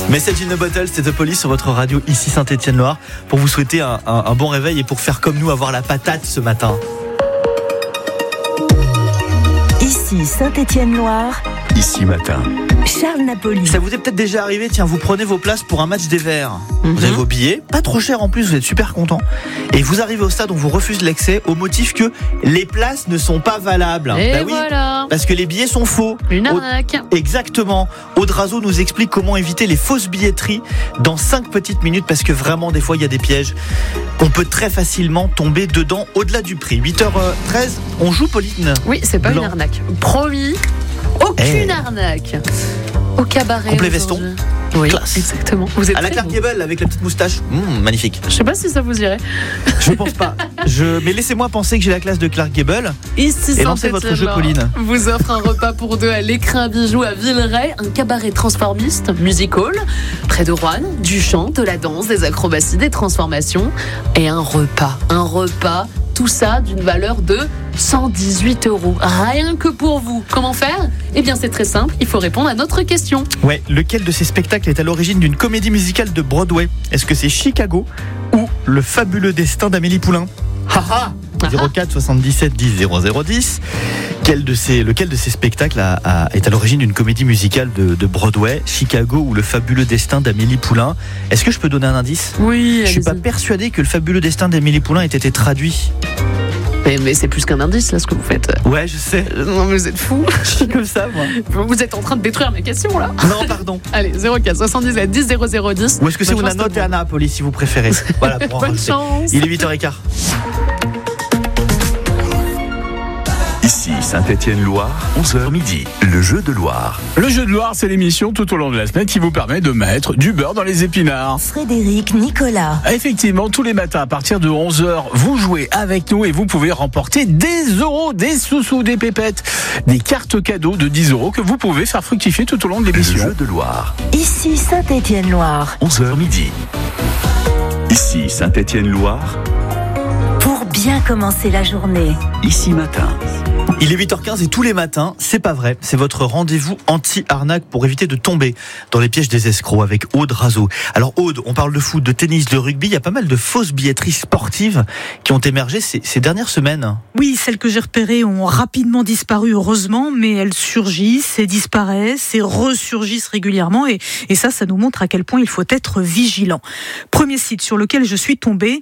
Message in a Bottle, c'est The Police sur votre radio ici Saint-Étienne-Loire pour vous souhaiter un bon réveil et pour faire comme nous, avoir la patate ce matin. Ici Saint-Étienne-Loire. Ici matin. Charles Napoli. Ça vous est peut-être déjà arrivé, tiens, vous prenez vos places pour un match des Verts. Vous avez vos billets, pas trop cher en plus, vous êtes super content. Et vous arrivez au stade, on vous refuse l'accès au motif que les places ne sont pas valables. Et oui, voilà. parce que les billets sont faux. Une arnaque. Exactement. Aude Razo nous explique comment éviter les fausses billetteries dans 5 petites minutes, parce que vraiment, des fois, il y a des pièges. On peut très facilement tomber dedans au-delà du prix. 8h13, on joue, Pauline. Oui, c'est pas Blanc. une arnaque. Promis, aucune arnaque. Au cabaret. Complet veston. Oui, Classe. Exactement. Vous êtes À la très Clark bon. Gable avec la petite moustache. Magnifique. Je sais pas si ça vous irait. Je pense pas. Mais laissez-moi penser que j'ai la classe de Clark Gable. Ici, Et lancez votre jeu, Pauline. Vous offre un repas pour deux à l'Écrin Bijou à Villeray, un cabaret transformiste, musical, près de Roanne, du chant, de la danse, des acrobaties, des transformations et un repas. Tout ça d'une valeur de 118 €. Rien que pour vous. Comment faire ? Eh bien, c'est très simple. Il faut répondre à notre question. Ouais, lequel de ces spectacles est à l'origine d'une comédie musicale de Broadway ? Est-ce que c'est Chicago ou Le fabuleux destin d'Amélie Poulain ? Haha 04 77 10 0010. Lequel de ces spectacles est à l'origine d'une comédie musicale de Broadway, Chicago ou Le fabuleux destin d'Amélie Poulain ? Est-ce que je peux donner un indice ? Oui, Je suis pas persuadé que Le fabuleux destin d'Amélie Poulain ait été traduit. Mais c'est plus qu'un indice, là, ce que vous faites. Ouais, je sais. Non, mais vous êtes fous. Je suis comme ça, moi. Vous êtes en train de détruire mes questions, là. Non, pardon. Allez, 04 77 10 0010. Ou est-ce que c'est Bonne chance, Unano tout le monde. Napoli, si vous préférez ? Voilà, pour en Bonne rajouter. chance. Il est 8h15. Ici Saint-Étienne-Loire, 11h midi. Le jeu de Loire. Le jeu de Loire, c'est l'émission tout au long de la semaine qui vous permet de mettre du beurre dans les épinards. Frédéric Nicolas. Effectivement, tous les matins à partir de 11h, vous jouez avec nous et vous pouvez remporter des euros, des sous-sous, des pépettes, des cartes cadeaux de 10 € que vous pouvez faire fructifier tout au long de Le l'émission. jeu de Loire, Ici Saint-Étienne-Loire. 11h midi. Ici Saint-Étienne-Loire, Pour bien commencer la journée. ici matin. Il est 8h15 et tous les matins, c'est pas vrai, c'est votre rendez-vous anti-arnaque pour éviter de tomber dans les pièges des escrocs avec Aude Razo. Alors Aude, on parle de foot, de tennis, de rugby, il y a pas mal de fausses billetteries sportives qui ont émergé ces dernières semaines. Oui, celles que j'ai repérées ont rapidement disparu, heureusement, mais elles surgissent et disparaissent et ressurgissent régulièrement et ça nous montre à quel point il faut être vigilant. Premier site sur lequel je suis tombée,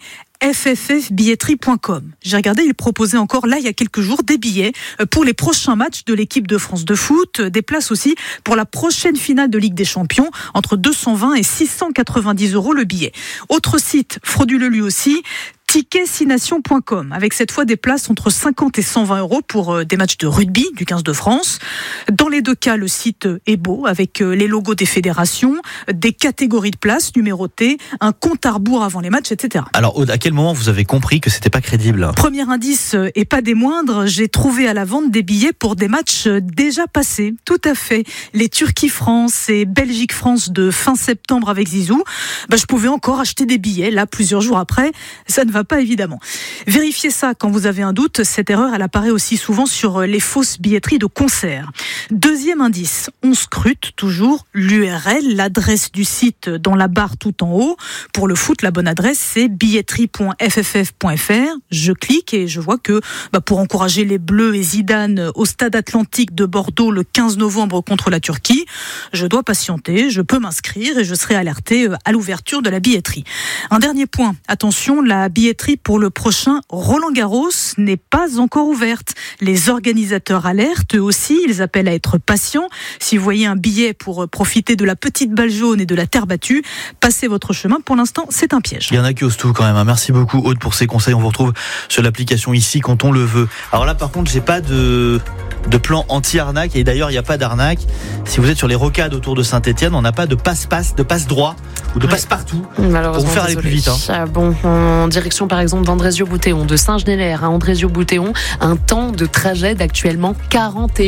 fffbilletterie.com. J'ai regardé, il proposait encore là il y a quelques jours des billets pour les prochains matchs de l'équipe de France de foot, des places aussi pour la prochaine finale de Ligue des Champions, entre 220 et 690 € le billet. Autre site frauduleux lui aussi, ticketsnation.com, avec cette fois des places entre 50 et 120 € pour des matchs de rugby du 15 de France. Dans les deux cas, le site est beau, avec les logos des fédérations, des catégories de places numérotées, un compte à rebours avant les matchs, etc. Alors Aude, à quel moment vous avez compris que c'était pas crédible ? Premier indice, et pas des moindres, j'ai trouvé à la vente des billets pour des matchs déjà passés. Tout à fait. Les Turquie-France et Belgique-France de fin septembre avec Zizou. Je pouvais encore acheter des billets, là, plusieurs jours après. Ça ne va pas, évidemment. Vérifiez ça quand vous avez un doute. Cette erreur, elle apparaît aussi souvent sur les fausses billetteries de concerts. Deuxième indice, on scrute toujours l'URL, l'adresse du site dans la barre tout en haut. Pour le foot, la bonne adresse, c'est billetterie.fff.fr. Je clique et je vois que pour encourager les Bleus et Zidane au Stade Atlantique de Bordeaux le 15 novembre contre la Turquie, je dois patienter, je peux m'inscrire et je serai alerté à l'ouverture de la billetterie. Un dernier point, attention, la billetterie pour le prochain Roland-Garros n'est pas encore ouverte. Les organisateurs alertent, eux aussi, ils appellent à être patients. Si vous voyez un billet pour profiter de la petite balle jaune et de la terre battue, passez votre chemin. Pour l'instant, c'est un piège. Il y en a qui osent tout quand même. Merci beaucoup Aude pour ces conseils. On vous retrouve sur l'application ici quand on le veut. Alors là par contre, j'ai pas de plan anti-arnaque et d'ailleurs il n'y a pas d'arnaque. Si vous êtes sur les rocades autour de Saint-Étienne, on n'a pas de passe-passe, de passe-droit ou de passe-partout Malheureusement, pour vous faire aller plus vite. Bon, en direction par exemple d'Andrézieux-Boutéon, de Saint-Genélaire à Andrézieux-Boutéon, un temps de trajet d'actuellement 41